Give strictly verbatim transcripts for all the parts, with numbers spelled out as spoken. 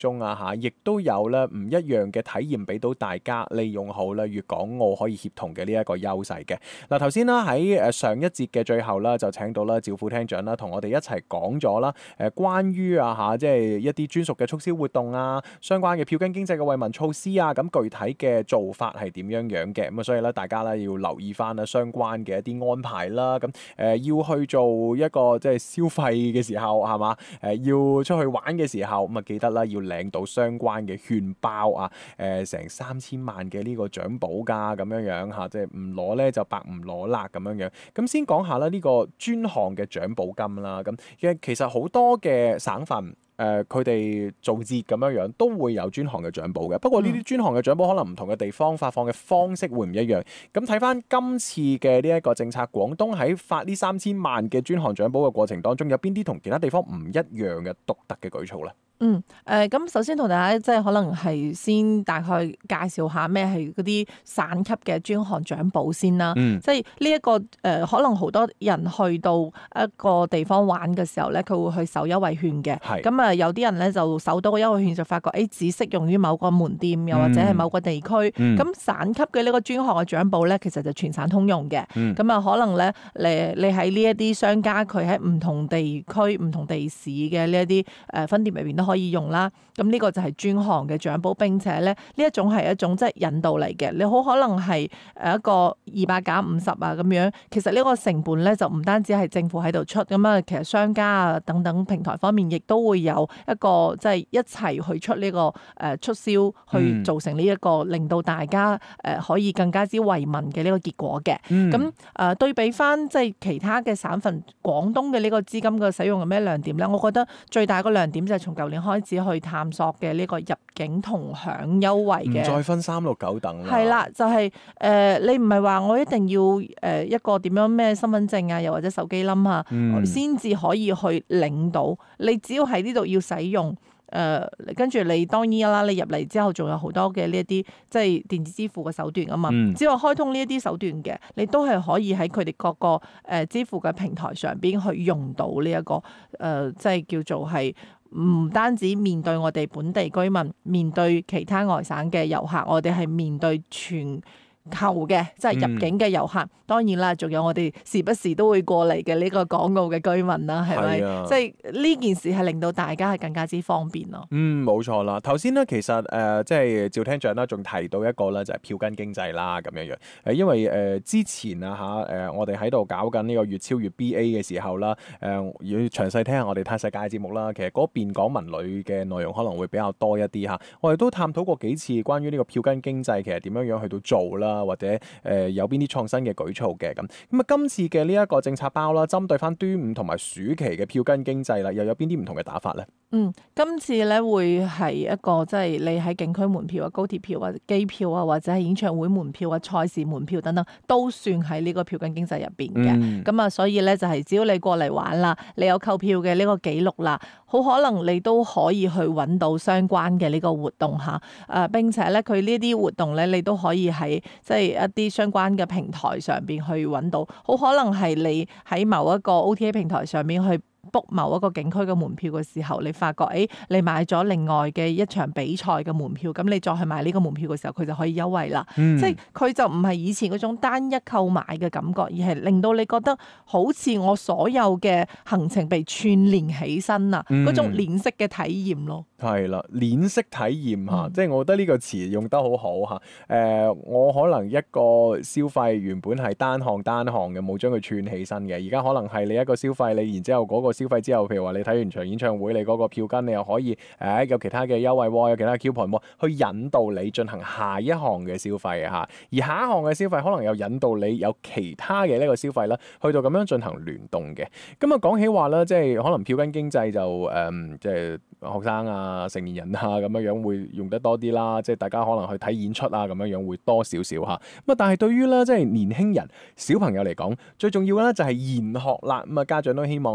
中啊嚇，亦都有咧唔一樣嘅體驗俾到大家，利用好咧粵港澳可以協同嘅呢一個優勢嘅。嗱頭先啦喺誒上一節嘅最後啦，就請到啦趙副廳長啦，同我哋一齊講咗啦誒關於啊嚇，即係一啲專屬嘅促銷活動啊，相關嘅票根經濟嘅惠民措施啊，咁具體嘅做法係點樣樣嘅？咁啊，所以咧大家咧要留意翻啦相關嘅一啲安排啦。咁誒、呃、要去做一個即係消費嘅時候係嘛？誒、呃、要出去玩嘅時候咁啊，記得啦要領到相關嘅券包啊，誒、呃、成三千萬嘅呢個獎保㗎咁樣樣嚇，即係唔攞咧就白唔攞啦咁樣樣。咁先講下啦呢個專項嘅獎保金啦。咁其實好多嘅省份。誒佢哋做節咁樣樣都會有專項嘅獎保嘅，不過呢啲專項嘅獎保可能唔同嘅地方發放嘅方式會唔一樣。咁睇翻今次嘅呢一個政策，廣東喺發呢三千萬嘅專項獎保嘅過程當中，有邊啲同其他地方唔一樣嘅獨特嘅舉措咧？ 嗯，誒、呃，咁首先同大家即係可能係先大概介紹下咩係嗰啲省級嘅專項獎保先啦。嗯、即係呢一個誒、呃，可能好多人去到一個地方玩嘅時候咧，佢會去搜優惠券嘅。係。咁啊，有啲人咧就搜到個優惠券就發覺，誒、欸，只適用於某個門店，又或者係某個地區。咁、嗯、省級嘅呢個專項嘅獎保咧，其實就全省通用嘅。咁啊、嗯，可能咧，你你喺呢一啲商家，佢喺唔同地區、唔同地市嘅呢一啲誒分店入邊都可以用啦，咁呢個就係專項嘅獎保，並且咧呢一種係一種即係引導嚟嘅，你好可能係誒一個二百減五十啊咁樣，其實呢個成本咧就唔單止係政府喺度出，咁啊其實商家啊等等平台方面亦都會有一個即係一齊去出呢個誒促銷，去造成呢一個令到大家誒可以更加之惠民嘅呢個結果嘅。咁誒、嗯、對比翻即係其他嘅省份，廣東嘅呢個資金嘅使用係咩亮點咧？我覺得最大個亮點就係從舊年開始去探索嘅呢個入境同享優惠嘅，唔再分三六九等啦。 係啦，就係、是、誒、呃，你唔係話我一定要誒一個點樣咩身份證啊，又或者手機冧啊，先至、嗯、可以去領到。你只要喺呢度要使用。誒、呃，跟住你當然啦，你入嚟之後仲有好多嘅呢一啲即係電子支付嘅手段啊嘛。嗯、只要開通呢一啲手段嘅，你都係可以喺佢哋各個誒、呃、支付嘅平台上邊去用到呢、這、一個誒、呃，即係叫做係唔單止面對我哋本地居民，面對其他外省嘅遊客，我哋係面對全球嘅即係入境嘅遊客，嗯、當然啦，仲有我哋時不時都會過嚟嘅呢個港澳嘅居民啦，係咪？啊、即係呢件事係令到大家係更加之方便咯。嗯， 冇錯啦。頭先咧，其實誒、呃，即係趙廳長啦，仲提到一個咧，就係票根經濟啦，咁樣樣。誒，因為誒、呃、之前啊嚇，誒、呃、我哋喺度搞緊呢個粵超粵 B A 嘅時候啦，誒、呃、要詳細聽下我哋睇世界節目啦。其實嗰邊講文旅嘅內容可能會比較多一啲嚇。我哋都探討過幾次關於呢個票根經濟，其實點樣樣去到做啦。或者誒、呃、有邊啲創新嘅舉措嘅咁咁啊？今次嘅呢一個政策包啦，針對翻端午同埋暑期嘅票根經濟啦，又有邊啲唔同嘅打法咧？ 嗯，今次咧會係一個即係你喺景區門票啊、高鐵票啊、機票啊，或者係演唱會門票啊、賽事門票等等，都算喺呢個票根經濟入邊嘅。咁啊、嗯，所以咧就係只要你過嚟玩啦，你有購票嘅呢個記錄啦，好可能你都可以去揾到相關嘅呢個活動嚇。誒、啊，並且咧佢呢啲活動咧，你都可以喺即係一啲相關嘅平台上邊去揾到，好可能係你喺某一個 O T A 平台上面去book 某一個景區嘅門票嘅時候，你發覺誒、欸，你買咗另外嘅一場比賽嘅門票，咁你再去買呢個門票嘅時候，佢就可以優惠啦。嗯、即係佢就唔係以前嗰種單一購買嘅感覺，而係令到你覺得好似我所有嘅行程被串連起身啊，嗰、嗯、種鏈式嘅體驗咯。 係啦，鏈式體驗嚇，嗯、即係我覺得呢個詞用得好好嚇。誒、呃，我可能一個消費原本係單項單項嘅，冇將佢串起身嘅，而家可能係你一個消費，你然之後嗰個消費之後，譬如話你睇完場演唱會，你嗰個票根你又可以誒、呃、有其他嘅優惠喎，有其他嘅 coupon 喎，去引導你進行下一項嘅消費啊嚇。而下一項嘅消費可能又引導你有其他嘅呢個消費啦，去到咁樣進行聯動嘅。咁啊講起話啦，即係可能票根經濟就誒、嗯，即係學生啊、成年人啊咁樣樣會用得多啲啦。即係大家可能去睇演出啊咁樣樣會多少少嚇。咁啊，但係對於咧即係年輕人、小朋友嚟講，最重要咧就係研學啦。咁啊，家長都希望啦喺呢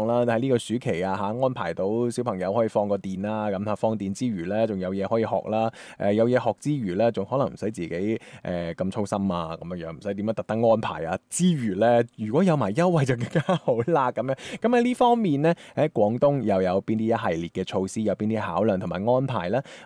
呢個暑期啊嚇安排到小朋友可以放個電啦，咁啊放電之餘咧，仲有嘢可以學啦，誒、呃、有嘢學之餘咧，仲可能唔使自己誒咁、呃、操心啊，咁樣樣唔使點樣特登安排啊。之餘咧，如果有埋優惠就更加好啦，咁樣咁喺呢方面咧，喺廣東又有邊啲一系列嘅措施，有邊啲考量同埋安排咧？